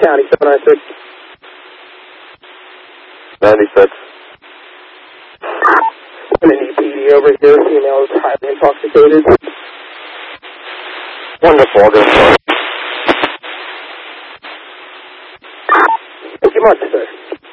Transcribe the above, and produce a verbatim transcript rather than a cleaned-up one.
County, seven nine six. ninety-six. An E P D over here. Female is highly intoxicated. Wonderful. I'll go for it. Thank you much, sir.